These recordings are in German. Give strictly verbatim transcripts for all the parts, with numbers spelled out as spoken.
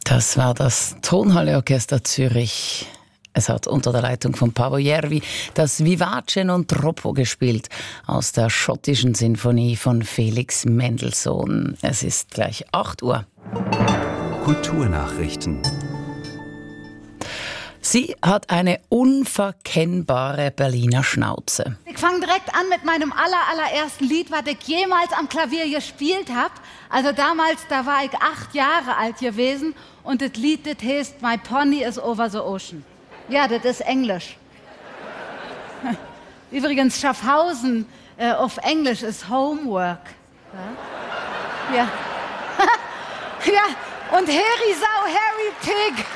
Das war das Tonhalleorchester Zürich. Es hat unter der Leitung von Paavo Järvi das Vivace non troppo gespielt aus der schottischen Sinfonie von Felix Mendelssohn. Es ist gleich acht Uhr. Kulturnachrichten. Sie hat eine unverkennbare Berliner Schnauze. Ich fange direkt an mit meinem aller, allerersten Lied, was ich jemals am Klavier gespielt habe. Also damals, da war ich acht Jahre alt gewesen und das Lied, das heißt My Pony is Over the Ocean. Ja, das ist Englisch. Übrigens, Schaffhausen äh, auf Englisch ist Homework. Ja. Ja, ja. Und Harry Sau, Harry Pig.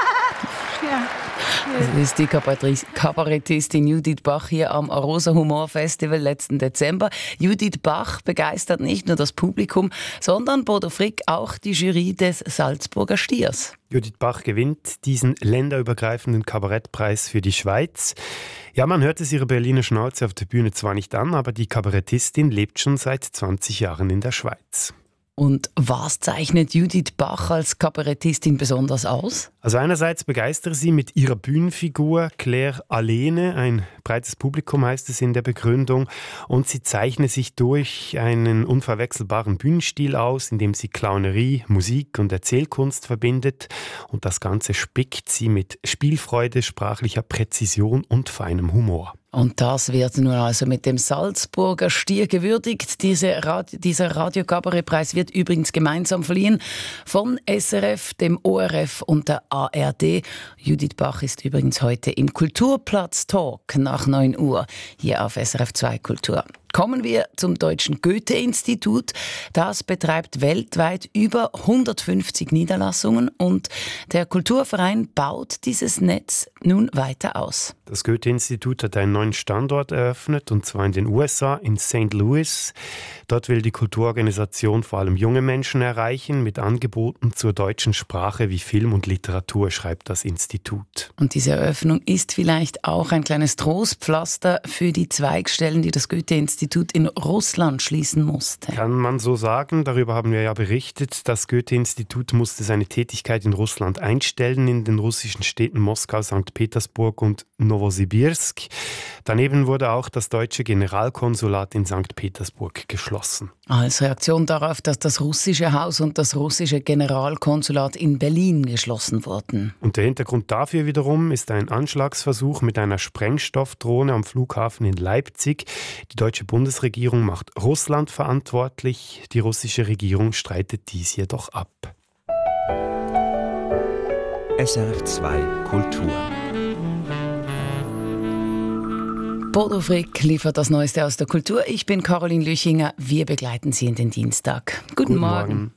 Ja. Das ist die Kabarettistin Judith Bach hier am Arosa Humor Festival letzten Dezember. Judith Bach begeistert nicht nur das Publikum, sondern Bodo Frick auch die Jury des Salzburger Stiers. Judith Bach gewinnt diesen länderübergreifenden Kabarettpreis für die Schweiz. Ja, man hört es ihrer Berliner Schnauze auf der Bühne zwar nicht an, aber die Kabarettistin lebt schon seit zwanzig Jahren in der Schweiz. Und was zeichnet Judith Bach als Kabarettistin besonders aus? Also einerseits begeistert sie mit ihrer Bühnenfigur Claire Alene, ein breites Publikum heißt es in der Begründung, und sie zeichnet sich durch einen unverwechselbaren Bühnenstil aus, in dem sie Clownerie, Musik und Erzählkunst verbindet, und das Ganze spickt sie mit Spielfreude, sprachlicher Präzision und feinem Humor. Und das wird nun also mit dem Salzburger Stier gewürdigt. Diese Radi- dieser Radio-Kabarett-Preis wird übrigens gemeinsam verliehen von S R F, dem O R F und der A R D. Judith Bach ist übrigens heute im Kulturplatz Talk nach neun Uhr hier auf S R F zwei Kultur. Kommen wir zum Deutschen Goethe-Institut. Das betreibt weltweit über hundertfünfzig Niederlassungen und der Kulturverein baut dieses Netz nun weiter aus. Das Goethe-Institut hat einen neuen Standort eröffnet, und zwar in den U S A, in Saint Louis. Dort will die Kulturorganisation vor allem junge Menschen erreichen mit Angeboten zur deutschen Sprache wie Film und Literatur, schreibt das Institut. Und diese Eröffnung ist vielleicht auch ein kleines Trostpflaster für die Zweigstellen, die das Goethe-Institut in Russland schließen musste. Kann man so sagen. Darüber haben wir ja berichtet. Das Goethe-Institut musste seine Tätigkeit in Russland einstellen, in den russischen Städten Moskau, Sankt Petersburg und Nowosibirsk. Daneben wurde auch das deutsche Generalkonsulat in Sankt Petersburg geschlossen. Als Reaktion darauf, dass das russische Haus und das russische Generalkonsulat in Berlin geschlossen wurden. Und der Hintergrund dafür wiederum ist ein Anschlagsversuch mit einer Sprengstoffdrohne am Flughafen in Leipzig. Die deutsche Bundesregierung macht Russland verantwortlich. Die russische Regierung streitet dies jedoch ab. S R F zwei Kultur. Bodo Frick liefert das Neueste aus der Kultur. Ich bin Caroline Lüchinger. Wir begleiten Sie in den Dienstag. Guten, Guten Morgen. Morgen.